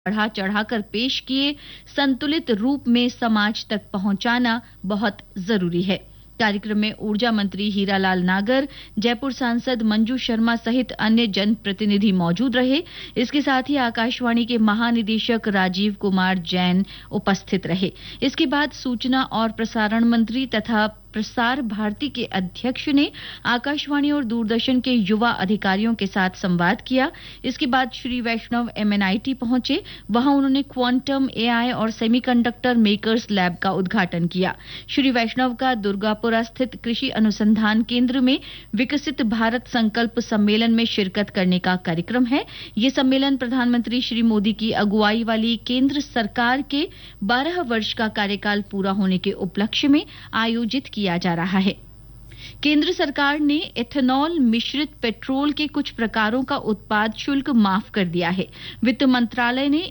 बढ़ा चढ़ाकर पेश किए, संतुलित रूप में समाज तक पहुंचाना बहुत जरूरी है। कार्यक्रम में ऊर्जा मंत्री हीरालाल नागर, जयपुर सांसद मंजू शर्मा सहित अन्य जनप्रतिनिधि मौजूद रहे। इसके साथ ही आकाशवाणी के महानिदेशक राजीव कुमार जैन उपस्थित रहे। इसके बाद सूचना और प्रसारण मंत्री तथा प्रसार भारती के अध्यक्ष ने आकाशवाणी और दूरदर्शन के युवा अधिकारियों के साथ संवाद किया। इसके बाद श्री वैष्णव MNIT पहुंचे। वहां उन्होंने क्वांटम, AI और सेमीकंडक्टर मेकर्स लैब का उद्घाटन किया। श्री वैष्णव का दुर्गापुरा स्थित कृषि अनुसंधान केंद्र में विकसित भारत संकल्प सम्मेलन में शिरकत करने का कार्यक्रम है। ये सम्मेलन प्रधानमंत्री श्री मोदी की अगुवाई वाली केंद्र सरकार के 12 वर्ष का कार्यकाल पूरा होने के उपलक्ष्य में आयोजित किया जा रहा है। केंद्र सरकार ने एथेनॉल मिश्रित पेट्रोल के कुछ प्रकारों का उत्पाद शुल्क माफ कर दिया है। वित्त मंत्रालय ने